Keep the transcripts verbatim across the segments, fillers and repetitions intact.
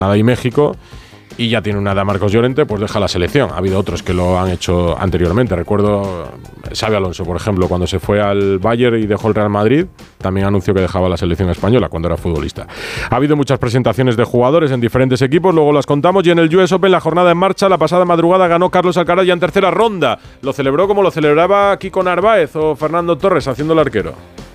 Canadá y México, y ya tiene una edad Marcos Llorente, pues deja la selección. Ha habido otros que lo han hecho anteriormente. Recuerdo Xabi Alonso, por ejemplo, cuando se fue al Bayern y dejó el Real Madrid, también anunció que dejaba la selección española cuando era futbolista. Ha habido muchas presentaciones de jugadores en diferentes equipos, luego las contamos, y en el U S Open la jornada en marcha. La pasada madrugada ganó Carlos Alcaraz ya en tercera ronda. Lo celebró como lo celebraba Kiko Narváez o Fernando Torres haciendo el arquero.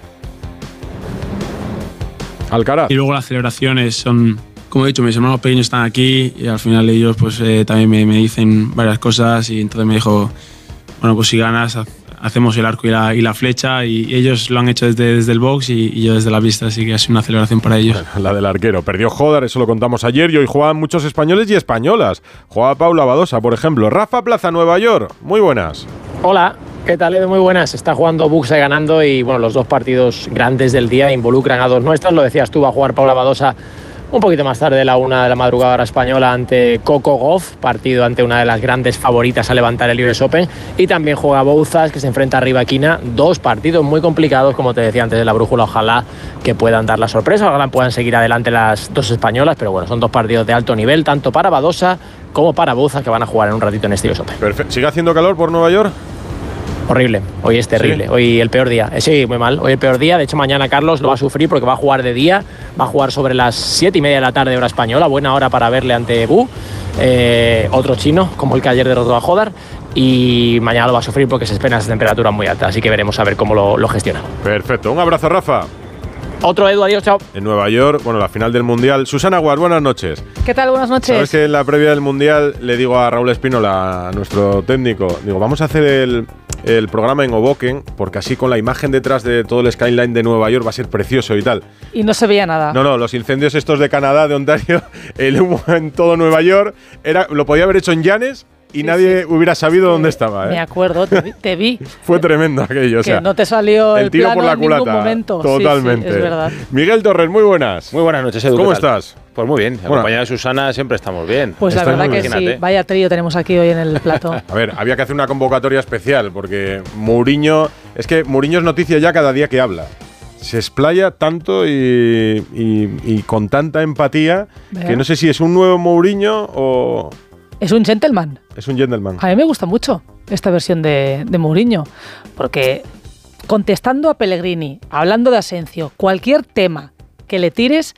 Alcaraz. Y luego las celebraciones son, como he dicho, mis hermanos pequeños están aquí y al final ellos pues eh, también me, me dicen varias cosas, y entonces me dijo, bueno, pues si ganas hacemos el arco y la, y la flecha, y ellos lo han hecho desde, desde el box y, y yo desde la pista, así que ha sido una celebración para ellos. La del arquero. Perdió Jodar, eso lo contamos ayer, y hoy juegan muchos españoles y españolas. Juega Paula Badosa, por ejemplo. Rafa Plaza, Nueva York. Muy buenas. Hola. ¿Qué tal, Edu? Muy buenas. Está jugando Buxa ganando, y bueno, los dos partidos grandes del día involucran a dos nuestras. Lo decías tú, va a jugar Paula Badosa un poquito más tarde, a la una de la madrugada hora española, ante Coco Gauff, partido ante una de las grandes favoritas a levantar el U S Open. Y también juega Bouzas, que se enfrenta a Rybakina. Dos partidos muy complicados, como te decía antes de la brújula. Ojalá que puedan dar la sorpresa, ojalá puedan seguir adelante las dos españolas, pero bueno, son dos partidos de alto nivel, tanto para Badosa como para Bouzas, que van a jugar en un ratito en este U S Open. Perfecto. ¿Sigue haciendo calor por Nueva York? Horrible, hoy es terrible, ¿sí? Hoy el peor día, sí, muy mal, hoy el peor día. De hecho, mañana Carlos lo va a sufrir porque va a jugar de día, va a jugar sobre las siete y media de la tarde hora española, buena hora para verle ante Bu, eh, otro chino como el que ayer derrotó a Jodar, y mañana lo va a sufrir porque se esperan esas temperaturas muy altas, así que veremos a ver cómo lo, lo gestiona. Perfecto, un abrazo, Rafa. Otro, Edu, adiós, chao. En Nueva York, bueno, la final del Mundial. Susana Guas, buenas noches. ¿Qué tal? Buenas noches. Sabes que en la previa del Mundial le digo a Raúl Espínola, nuestro técnico, digo, vamos a hacer el, el programa en Hoboken, porque así con la imagen detrás de todo el skyline de Nueva York va a ser precioso y tal. Y no se veía nada. No, no, los incendios estos de Canadá, de Ontario, el humo en todo Nueva York, era, lo podía haber hecho en Llanes y sí, nadie sí. hubiera sabido sí, dónde estaba. ¿eh? Me acuerdo, te vi. Te vi. Fue tremendo aquello. O sea, que no te salió el, el tiro plano por la en culata, ningún momento. Totalmente. Sí, sí, es verdad. Miguel Torres, muy buenas. Muy buenas noches, Edu. ¿Cómo estás? Pues muy bien, bueno, acompañada de Susana siempre estamos bien. Pues la verdad que sí, vaya trío tenemos aquí hoy en el plató. A ver, había que hacer una convocatoria especial porque Mourinho, es que Mourinho es noticia ya cada día que habla. Se explaya tanto y, y, y con tanta empatía ¿verdad? Que no sé si es un nuevo Mourinho o... Es un gentleman. Es un gentleman. A mí me gusta mucho esta versión de, de Mourinho, porque contestando a Pellegrini, hablando de Asensio, cualquier tema que le tires,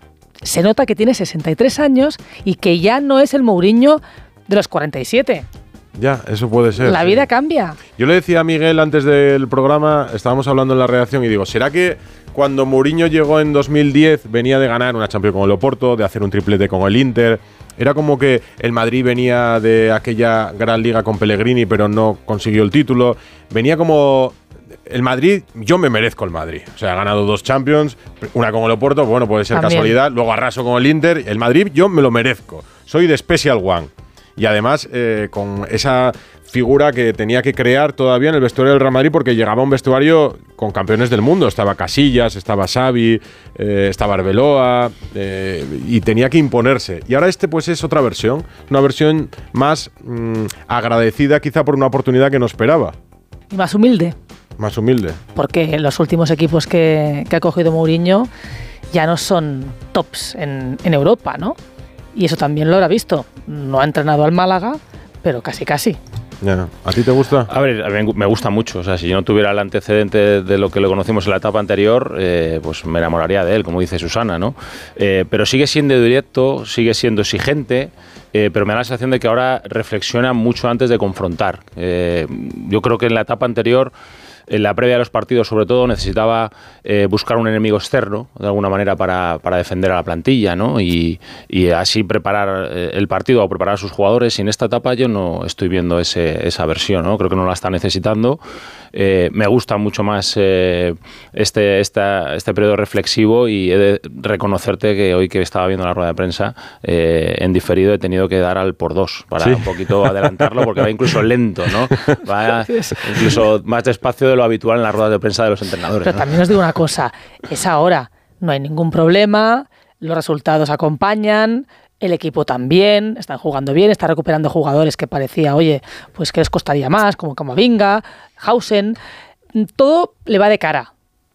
se nota que tiene sesenta y tres años y que ya no es el Mourinho de los cuarenta y siete. Ya, eso puede ser. La vida cambia. Yo le decía a Miguel antes del programa, estábamos hablando en la redacción y digo, ¿será que cuando Mourinho llegó en dos mil diez venía de ganar una Champions con el Oporto, de hacer un triplete con el Inter? Era como que el Madrid venía de aquella gran liga con Pellegrini pero no consiguió el título. Venía como... El Madrid, yo me merezco el Madrid. O sea, ha ganado dos Champions, una con el Oporto, bueno, puede ser también casualidad. Luego arraso con el Inter. El Madrid, yo me lo merezco. Soy de Special One. Y además, eh, con esa figura que tenía que crear todavía en el vestuario del Real Madrid, porque llegaba un vestuario con campeones del mundo. Estaba Casillas, estaba Xavi, eh, estaba Arbeloa, eh, y tenía que imponerse. Y ahora este pues es otra versión, una versión más mmm, agradecida quizá por una oportunidad que no esperaba. Y más humilde. Más humilde. Porque los últimos equipos que, que ha cogido Mourinho ya no son tops en, en Europa, ¿no? Y eso también lo habrá visto. No ha entrenado al Málaga, pero casi casi. Ya. ¿A ti te gusta? A ver, a mí me gusta mucho. O sea, si yo no tuviera el antecedente de lo que le conocimos en la etapa anterior, eh, pues me enamoraría de él, como dice Susana, ¿no? Eh, pero sigue siendo directo, sigue siendo exigente, eh, pero me da la sensación de que ahora reflexiona mucho antes de confrontar. Eh, yo creo que en la etapa anterior, en la previa de los partidos, sobre todo, necesitaba eh, buscar un enemigo externo, de alguna manera, para, para defender a la plantilla, ¿no? Y, y así preparar eh, el partido o preparar a sus jugadores. Y en esta etapa yo no estoy viendo ese, esa versión, ¿no? Creo que no la está necesitando. Eh, me gusta mucho más eh, este, esta, este periodo reflexivo, y he de reconocerte que hoy que estaba viendo la rueda de prensa, eh, en diferido he tenido que dar al por dos para ¿sí? un poquito adelantarlo, porque va incluso lento, ¿no? Va incluso más despacio de lo habitual en las ruedas de prensa de los entrenadores. Pero ¿no? También os digo una cosa, es ahora, no hay ningún problema, los resultados acompañan, el equipo también, están jugando bien, está recuperando jugadores que parecía, oye, pues que les costaría más, como Camavinga, Hausen, todo le va de cara.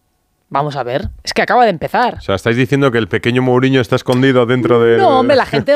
Vamos a ver, es que acaba de empezar. O sea, estáis diciendo que el pequeño Mourinho está escondido dentro de... No, hombre, la gente